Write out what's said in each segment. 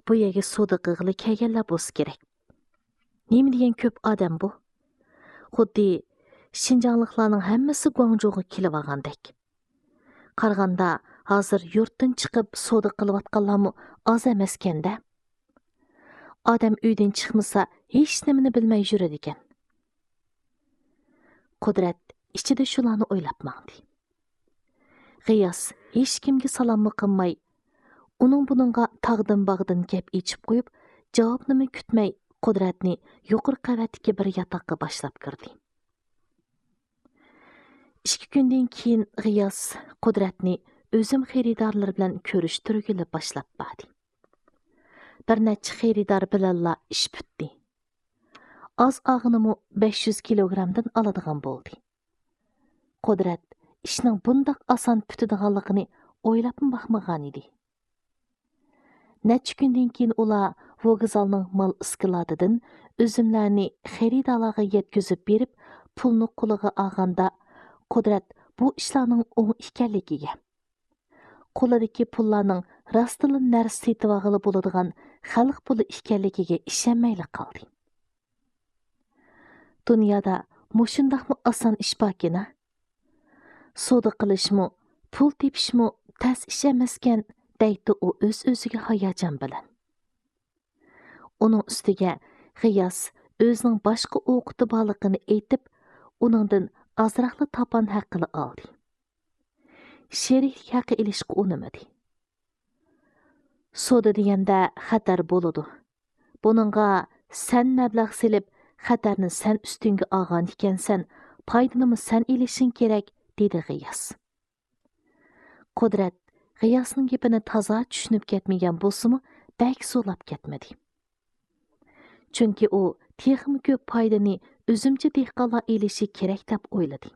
bu yerga savdo qilg'ili kelganlar bo'lsa kerak. Nima degan ko'p odam bu? Xuddi Şinjanlıqlarning hammasi Guangzhouga kelib olgandek. Qaraganda hozir yurtdan chiqib savdo qilayotganlarmi oz emaskanda. Odam uydan chiqmasa hech nimani bilmay yuradi ekan. Qudrat ichida shularni o'ylab maqdi. G'iyos hech kimga salom qilmay, uning buningga tag'dan-bag'dan gap ichib qo'yib, javobni kutmay Qudratni yuqori qavatdagi bir yotoqqa boshlab kirdi. 2 kundan keyin G'iyos Qudratni o'zim xaridorlar bilan ko'rishtirgili boshlab berdi. Bir necha xaridor bilanla ish bitdi. Az og'inimi 500 kilogramdan oladigan bo'ldi. Qudrat ishning bundoq oson bitadiganligini o'ylab baxmagan edi. Necha kundan keyin ular vokzalning mal sklad'idan o'zimlarni xaridorlarga yetkazib berib, pulni qo'liga olganda Qudrat bu ishlarning o'ng ekanligiga, qo'lidagi pullarning rostila narsa setib olg'ili bo'ladigan xalq puli ekanligiga ishonmayli qoldi. Dunyoda mushundaqmi oson ish borkina? Savdo qilishmi, pul tepishmi tas ish emaskan, deydi u o'z-o'ziga hayajon bilan. Uning ustiga G'iyos o'zining boshqa o'qiti borligini aytib, uningdan azroqli topan haqqini oldi. Sheriklik haqqi ilishga unamadi. Savdo deganda xatar bo'ladi. Buningga sen mablag' silib, xatarni sen ustingga olgan ekansan, foydani sen ilishing kerak, dedi G'iyos. Qudrat G'iyosning gapini toza tushunib ketmagan bo'lsa-mu, bak so'lab ketmadi. Chunki u texnik ko'p foydani o'zimcha dehqonlar elishi kerak deb o'yladi.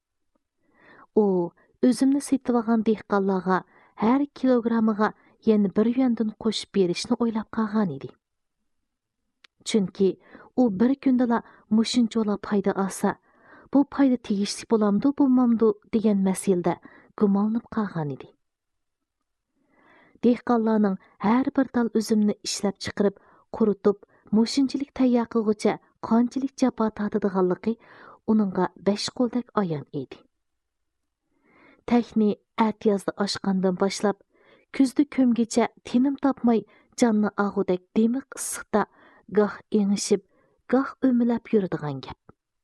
U o'zimni setib olgan dehqonlarga har kilogrammiga yana 1 yuandan qo'shib berishni o'ylab qolgan edi. Chunki u bir kundala mushunchalar foyda olsa, bu foyda tegishli bo'lamdi, bo'lmamdi degan masalada gumonlanib qolgan edi. Dehqonlarning har bir tal uzumni ishlab chiqarib, quritib, mushunchalik tayyor qilguncha qanchalik jafo tortadiganligi uningga 5 qo'ldak ayon edi. Takni atiyozda oshqandan boshlab, kuzda ko'mgacha tinim topmay jonni og'udek demiq issiqda goh engishib, goh o'milab yuradigan gap.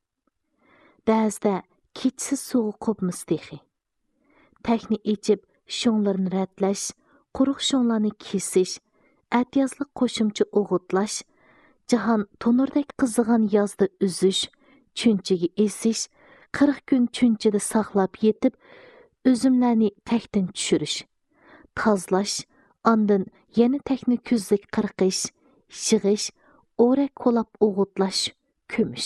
Ba'zida kechsiz suv qopmis texi. Takni ichib, shonglarni ratlash, quruq shonglarni kesish, atiyozlik qo'shimcha o'g'itlash, jahon tonurdek qizigan yozda uzish, chunchiga esish, 40 kun chunchida saqlab yetib, o'zimlarni takdan tushirish, tozlash, ondan yana takni kuzlik qirqish, shig'ish, o'rak qo'lab o'g'itlash, ko'mish.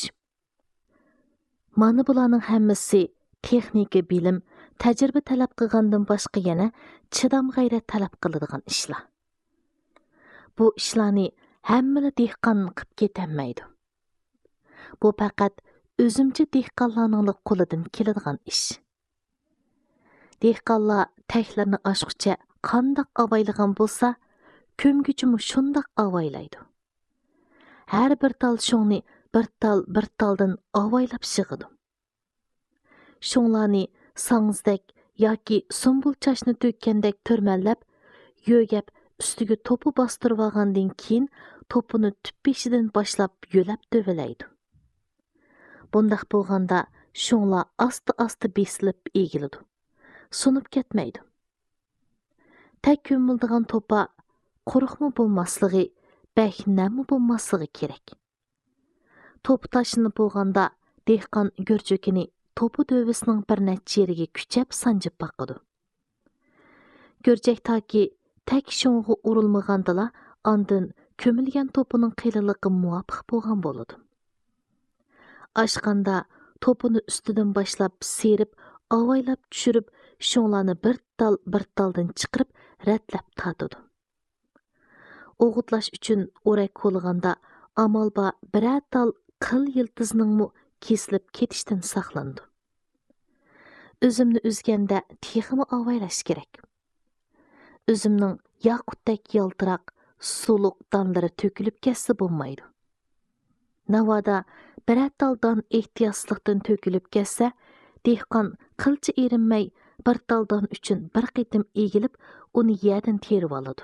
Mana bularning hammasi texnika bilim, tajriba talab qilgandan boshqa yana chidam g'ayrat talab qiladigan ishlar. Bu ishlarni hammala dehqon qilib ketanmaydi. Bu faqat o'zimcha dehqonlarning qo'lidan keladigan ish. Dehqonlar taklarni oshqucha qandoq avaylagan bo'lsa, ko'mguchimi shundoq avaylaydi. Har bir tal shongni bir taldan avaylab shig'idi. Shonglarni sangzdek yoki sumbul chashni to'kkandek turmallab, yo'gab ustiga to'pi bostirib olgandan keyin to'pini tupbeshidan boshlab yo'lab dövelaydi. Bundaq bo'lganda shonglar asta-asta besilib egiladi. Sunib ketmaydi. Tak ko'mildigan to'pa quruqmi bo'lmasligi, baknami bo'lmasligi kerak. To'p tashini bo'lganda dehqon go'rchukini to'pi dövisining bir necha yeriga kuchab sanjib baqidi. Go'rchak toki tak shong'i urilmagandala, ondan ko'milgan to'pining qilinligi muvofiq bo'lgan bo'ladi. Ashqanda to'pini ustidan boshlab serib, avaylab tushirib, shonglarni bir taldan chiqirib, ratlab tatidi. O'g'itlash uchun o'rak qo'lganda amalba bir tal qil yiltizning kesilib ketishdan saqlandi. O'zimni uzganda teximi avaylash kerak. O'zimning yaqutdek yaltiroq, suluq danlari tökülüp kesse bolmaydı. Navada bir daldan ehtiyatsızlıktan tökülüp kesse, dehqan qılçı erinmey bir daldan üçün bir qitim egilip, onu yerden terip aladı.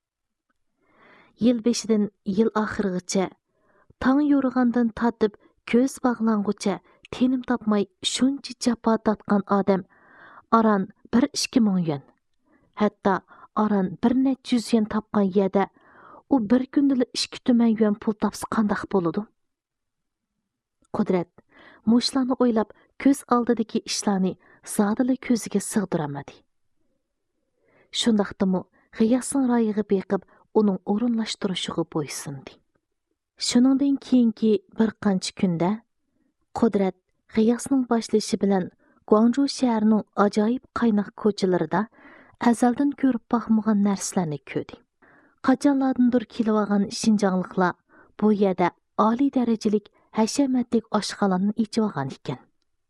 Yıl beşidin yıl ahırgıça, taң yorğandan tatıp köz bağlanğıça tenim tapmay şunca japa tatqan adam aran 1-2 ming yuan. Hatta aran 100 yuan tapqan yerda u bir kundala 2 tümen yuan pul tapsa qandaq boludu? Qudrat mushlarni o'ylab ko'z oldidagi ishlarni zodila ko'ziga sig'dirolmadi. Shundaqdimi G'iyosning royiga beqib uning o'rinlashtirishiga bo'ysundi. Shuningdan keyingi bir qancha kunda Qudrat G'iyosning boshlashi bilan Guangzhou shahrining ajoyib qaynoq ko'chalarida azaldan ko'rib boqmagan narsalarni ko'rdi. Qachonlardandir kelib olgan Shinjongliklar bu yerda oliy darajalik hashamatlik oshxonani ichib olgan ekan.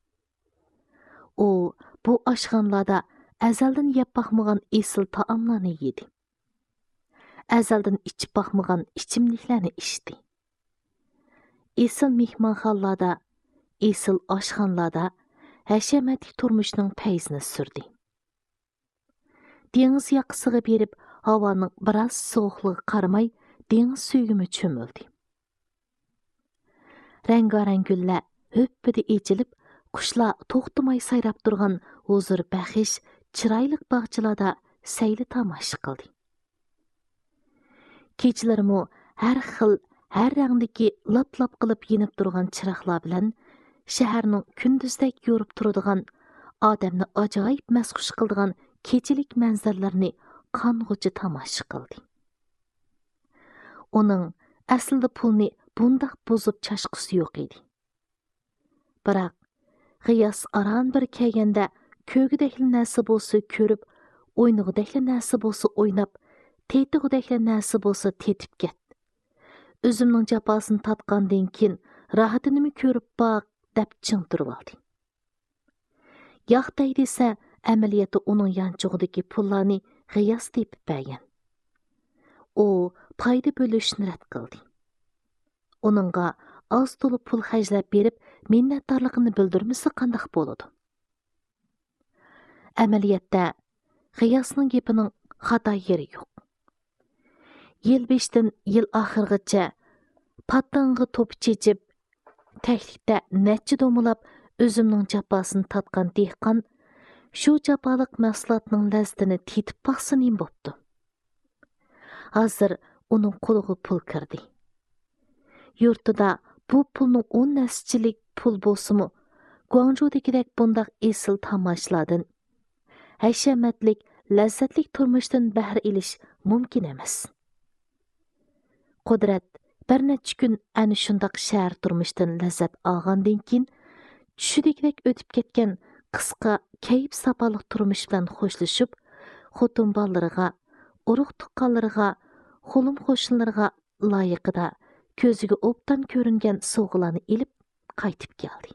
U bu oshxonalarda azaldan yeb boqmagan esil taomlarni yedi. Azaldan ichib boqmagan ichimliklarni ichdi. Esil mehmonxonalarda, esil oshxonalarda hashamatli turmushning payzini surdi. Dengiz yoqasiga berib, havoning biroz sovuqligiga qaramay, dengiz suyugimi cho'mildi. Rəngarəng güllər höppüdə ecilib, quşlar toxtumay sayrab durğan huzur bəxiş, çiraylıq bağçılarda səyli tamaşa qıldı. Keçilərimi hər xil, hər rəngdəki lap-lap qılıb yenib durğan çıraqlar bilan şəhərnin gündüzdək yorub turadigan, adamni ajoyib məsxuş qıldıgan keçilik mənzərələrini qanğucu tamaşa qıldı. Onun əslində pulni bundaq bozub çaşqısı yo'q edi. Biroq G'iyos aran bir kelganda ko'gidakli narsa bo'lsa ko'rib, o'ynag'idakli narsa bo'lsa o'ynab, tetig'idakli narsa bo'lsa tetib ketdi. O'zimning jafosini tatgandan keyin rohatinimi ko'rib boq deb chingtirib oldi. Yo'qday desa, amaliyoti uning yanchug'idagi pullarni G'iyos tepib bergan. U foyda bo'lishni rad qildi. Onunğa az dolu pul xərcləb berib, minnətdarlığını bildirməsi qandaq boludu. Əməliyyətdə G'iyosning gepining xata yeri yo'q. Yil 5dan yil oxirgacha pattanğı to'p chechib, təklikdə necha domulab o'zimning jafosini tatgan dehqon shu jafoliq mahsulotning lazzatini tetib baqsa nim bo'pti. Hozir uning qo'liga pul kirdi. Yurtida bu pulning 10 naschilik pul bo'lsimi, Guangzhoudagidek bundaq esil tomoshalardan, hashamatlik, lazzatlik turmushdan bahra elish mumkin emas. Qudrat bir necha kun ana shundaq shahar turmushdan lazzat olgandan keyin tushidagidek o'tib ketgan qisqa kayib sapaliq turmush bilan xo'shlashib, xotin bolalariga, urug' tuqqanlariga, xo'lim qo'shnilariga loyiqida ko'ziga obdan ko'ringan sovg'alarni ilib qaytib keldi.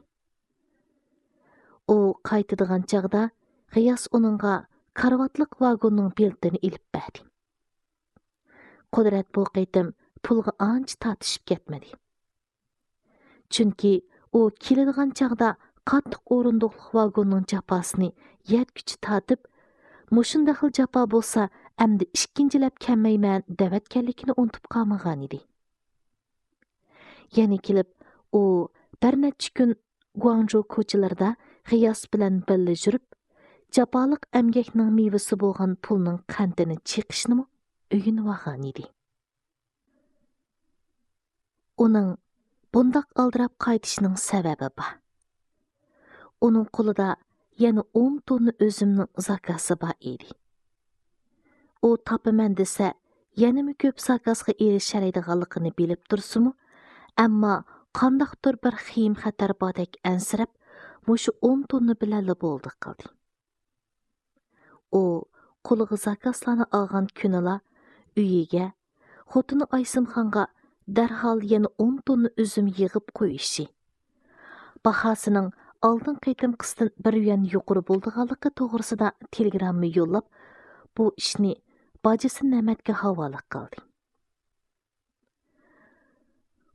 U qaytadigan chaqda G'iyos uningga karvatliq vagonning beltini ilib berdi. Qudrat bu qaytim pulga ancha tatishib ketmadi. Chunki u keladigan chaqda qattiq o'rindiqlik vagonning jafosini yetguchi tatib, mushunda xil jafo bo'lsa, amdi ikkinchilab kelmayman devatganligini unutib qolmagan edi. Yana kelib, u bir necha kun Guangzhou ko'chalarida G'iyos bilan birga yurib, jafoliq emgakning mevasi bo'lgan pulning qandini cheqishni o'yinib olgan edi. Uning bundaq aldirab qaytishining sababi bor. Uning qo'lida yana 10 tonna o'zimning zakasi bor edi. U topaman desa, yanami ko'p zakasga erishadiganligini bilib tursimu, ammo qandaqdir bir xiyim xatar bordek ansirab, mushu 10 tonna bilanla bo'ldi qildi. U qo'liga zakaslarni olgan kunila uyiga, xotini Aysimxonga darhol yana 10 tonna üzüm yig'ib qo'yishi. Bahosining oldin qaytimqisidan 1 yuan yuqori bo'lganligi to'g'risida telegramma yo'llab, bu ishni bojisi Namatga havola qildi.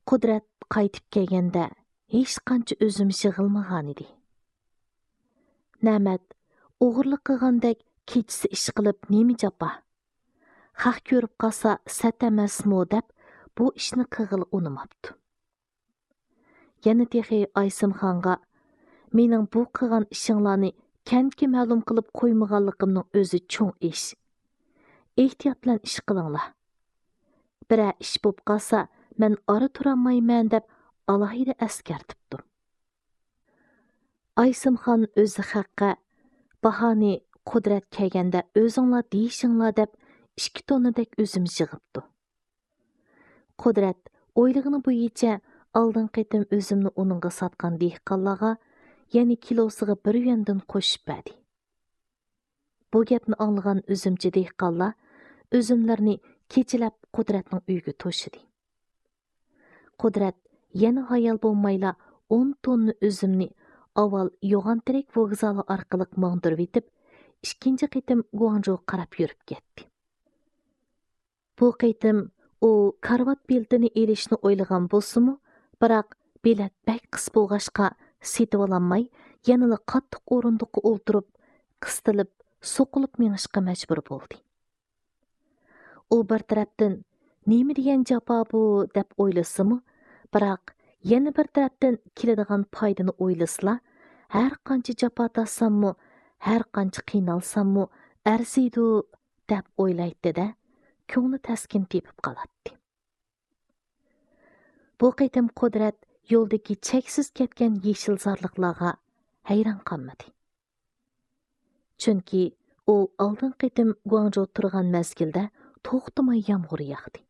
Qudrat qaytib kelganda hech qancha o'zim yig'ilmagan edi. Na'mat o'g'irlik qilgandek kechisi ish qilib nemi japa? Haq ko'rib qolsa sat emasmi deb bu ishni qilg'ili unimabdi. Yana texi Aysimxonga mening bu qilgan ishinglarni kentga ma'lum qilib qo'ymaganligimning o'zi cho'ng ish. Ehtiyot bilan ish qilinglar. Biror ish bo'lib qolsa, men ora turolmayman deb alohida eskartibdim. Aysimxon o'zi haqqa bahoni Qudrat kelganda o'zinglar deyishinglar deb 2 tonnadek o'zim yig'ibdi. Qudrat o'ylag'ini bo'yicha oldin qitim o'zimni uningga sotgan dehqonlarga yana kilosiga 1 yuandan qo'shib berdi. Bu gapni anglagan o'zimchi dehqonlar o'zimlarni kechilab Qudratning uyiga to'shidi. Qudrat yana hayal bo'lmayla 10 tonna o'zimni avval Yo'g'antirak vokzali orqali mangdirib etib, ikkinchi qitim Guangzhouga qarab yurib ketdi. Bu qitim u karvat beltini elishni o'ylagan bo'lsa-mu, biroq bilet bak qis bo'lg'ashqa setib ololmay, yanada qattiq o'rindiqqa o'ltirib, qistilib, so'qilib menishga majbur bo'ldi. U bir tarafdan nima degan jafo bu deb o'ylasa-mu, biroq yana bir tarafdan keladigan foydani o'ylasla, har qancha jafo tortsammu, har qancha qiynalsammu, arziydi deb o'ylaydi-da, ko'ngli taskin tepib qoladi. Bu qitim Qudrat yo'ldagi cheksiz ketgan yeshil zorliqlarga hayron qolmadi. Chunki u oldin qitim Guangzhou turgan mezgilda to'xtamay yomg'ir yog'di.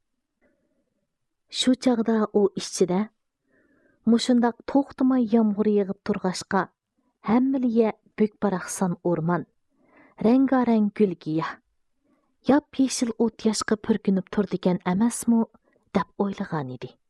Shu chaqda u ishchida mushundaq to'xtamay yomg'ir yog'ib turg'ashqa hammaliga bo'kbaraqson o'rmon, rangarang gulgiya, yop yeshil o't yoshqa purkinib turdigan emasmi deb o'ylagan edi.